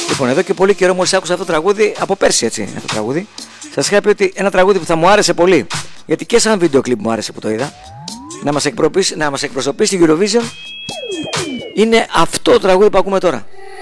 Λοιπόν, εδώ και πολύ καιρό μόλις άκουσα αυτό το τραγούδι, από πέρσι έτσι, αυτό το τραγούδι. Σας είχα πει ότι ένα τραγούδι που θα μου άρεσε πολύ, γιατί και σαν βίντεο κλιπ μου άρεσε που το είδα, να μας εκπροσωπήσει στην Eurovision, είναι αυτό το τραγούδι που ακούμε τώρα.